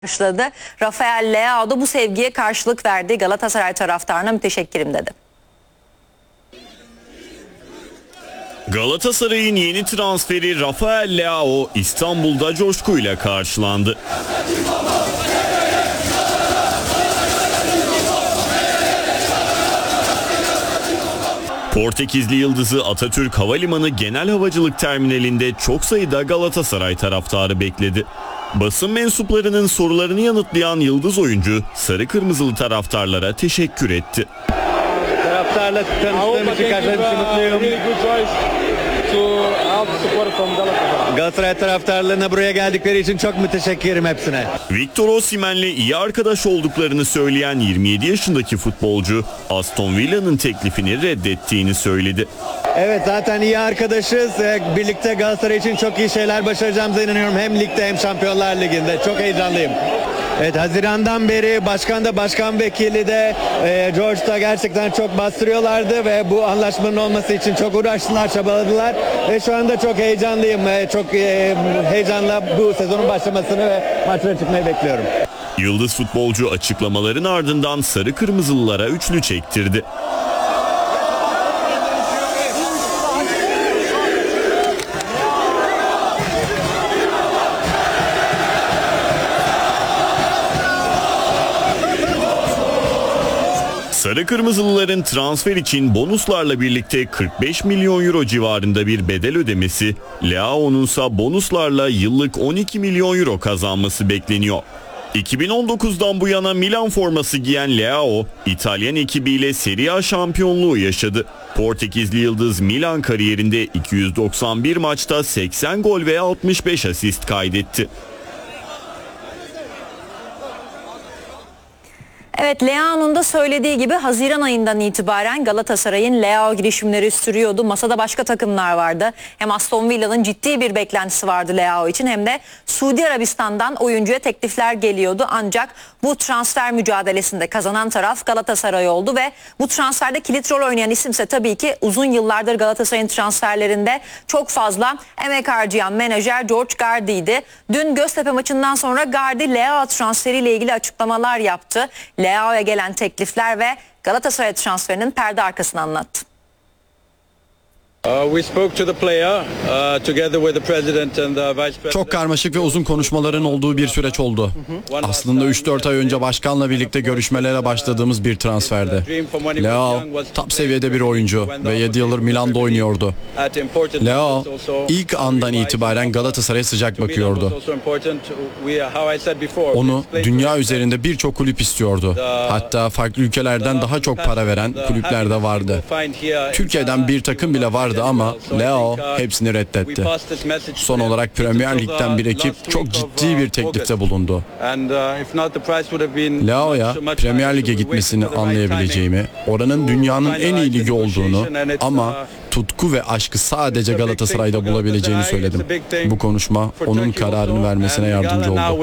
karşıladı. Rafael Leao da bu sevgiye karşılık verdi. Galatasaray taraftarına müteşekkirim dedi. Galatasaray'ın yeni transferi Rafael Leao İstanbul'da coşkuyla karşılandı. Portekizli yıldızı Atatürk Havalimanı Genel Havacılık Terminali'nde çok sayıda Galatasaray taraftarı bekledi. Basın mensuplarının sorularını yanıtlayan yıldız oyuncu sarı kırmızılı taraftarlara teşekkür etti. Taraftarla tanıştığım için karşılaştığım mutluyum. Galatasaray taraftarlarına buraya geldikleri için çok müteşekkirim hepsine. Victor Osimhen'le iyi arkadaş olduklarını söyleyen 27 yaşındaki futbolcu Aston Villa'nın teklifini reddettiğini söyledi. Evet, zaten iyi arkadaşız. Birlikte Galatasaray için çok iyi şeyler başaracağımıza inanıyorum. Hem ligde hem Şampiyonlar Ligi'nde. Çok heyecanlıyım. Evet, Haziran'dan beri başkan da başkan vekili de George da gerçekten çok bastırıyorlardı ve bu anlaşmanın olması için çok uğraştılar, çabaladılar ve şu anda çok heyecanlıyım. Çok heyecanla bu sezonun başlamasını ve maçlara çıkmayı bekliyorum. Yıldız futbolcu açıklamaların ardından sarı kırmızılılara üçlü çektirdi. Sarı kırmızılıların transfer için bonuslarla birlikte 45 milyon euro civarında bir bedel ödemesi, Leao'nunsa bonuslarla yıllık 12 milyon euro kazanması bekleniyor. 2019'dan bu yana Milan forması giyen Leao, İtalyan ekibiyle Serie A şampiyonluğu yaşadı. Portekizli yıldız Milan kariyerinde 291 maçta 80 gol ve 65 asist kaydetti. Evet, Leao'nun da söylediği gibi Haziran ayından itibaren Galatasaray'ın Leao girişimleri sürüyordu. Masada başka takımlar vardı. Hem Aston Villa'nın ciddi bir beklentisi vardı Leao için hem de Suudi Arabistan'dan oyuncuya teklifler geliyordu. Ancak bu transfer mücadelesinde kazanan taraf Galatasaray oldu ve bu transferde kilit rol oynayan isimse tabii ki uzun yıllardır Galatasaray'ın transferlerinde çok fazla emek harcayan menajer George Gardy'ydi. Dün Göztepe maçından sonra Gardy Leao transferiyle ilgili açıklamalar yaptı. Leao'ya gelen teklifler ve Galatasaray transferinin perde arkasını anlattı. Çok karmaşık ve uzun konuşmaların olduğu bir süreç oldu. Aslında 3-4 ay önce başkanla birlikte görüşmelere başladığımız bir transferdi. Leao top seviyede bir oyuncu ve 7 yıldır Milan'da oynuyordu. Leao ilk andan itibaren Galatasaray'a sıcak bakıyordu. Onu dünya üzerinde birçok kulüp istiyordu. Hatta farklı ülkelerden daha çok para veren kulüpler de vardı. Türkiye'den bir takım bile vardı ama Leao hepsini reddetti. Son olarak Premier Lig'den bir ekip çok ciddi bir teklifte bulundu. Leao'ya Premier Lig'e gitmesini anlayabileceğimi, oranın dünyanın en iyi ligi olduğunu ama tutku ve aşkı sadece Galatasaray'da bulabileceğini söyledim. Bu konuşma onun kararını vermesine yardımcı oldu.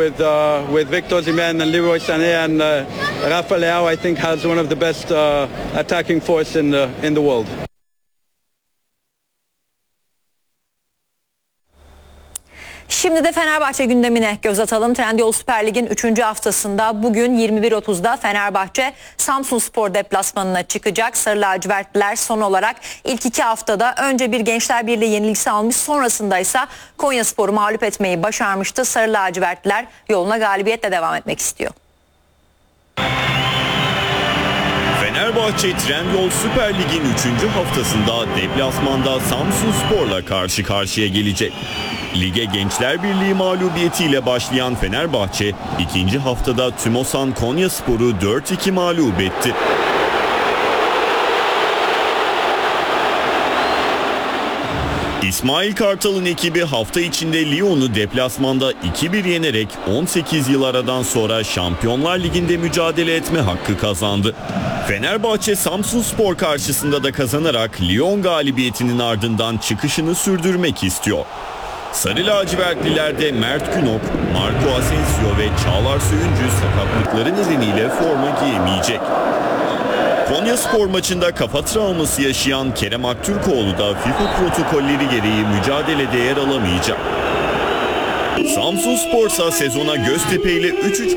Şimdi de Fenerbahçe gündemine göz atalım. Trendyol Süper Lig'in 3. haftasında bugün 21.30'da Fenerbahçe Samsunspor deplasmanına çıkacak. Sarı lacivertliler son olarak ilk 2 haftada önce bir Gençler Birliği yenilgisi almış, sonrasında ise Konyaspor'u mağlup etmeyi başarmıştı. Sarı lacivertliler yoluna galibiyetle devam etmek istiyor. Fenerbahçe Trendyol Süper Lig'in 3. haftasında deplasmanda Samsunspor'la karşı karşıya gelecek. Lige Gençler Birliği mağlubiyetiyle başlayan Fenerbahçe, ikinci haftada Tümosan Konyaspor'u 4-2 mağlup etti. İsmail Kartal'ın ekibi hafta içinde Lyon'u deplasmanda 2-1 yenerek 18 yıl aradan sonra Şampiyonlar Ligi'nde mücadele etme hakkı kazandı. Fenerbahçe Samsunspor karşısında da kazanarak Lyon galibiyetinin ardından çıkışını sürdürmek istiyor. Sarı lacivertlilerde Mert Günok, Marco Asensio ve Çağlar Söyüncü sakatlıkları nedeniyle forma giyemeyecek. Konyaspor maçında kafa travması yaşayan Kerem Aktürkoğlu da FIFA protokolleri gereği mücadelede yer alamayacak. Samsunspor'sa sezona Göztepe ile 3-3